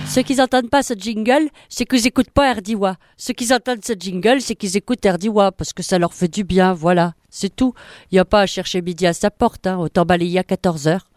Ceux qui n'entendent pas ce jingle, c'est qu'ils n'écoutent pas RDIWA. Ceux qui entendent ce jingle, c'est qu'ils écoutent RDIWA parce que ça leur fait du bien, voilà. C'est tout. Il n'y a pas à chercher midi à sa porte, autant balayer à 14h.